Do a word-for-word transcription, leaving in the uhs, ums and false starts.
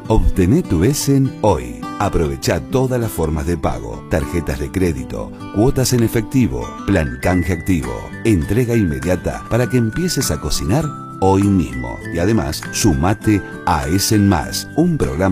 Obtené tu Essen hoy. Aprovecha todas las formas de pago, tarjetas de crédito, cuotas en efectivo, plan canje activo, entrega inmediata para que empieces a cocinar hoy mismo. Y además, sumate a Essen Más, un programa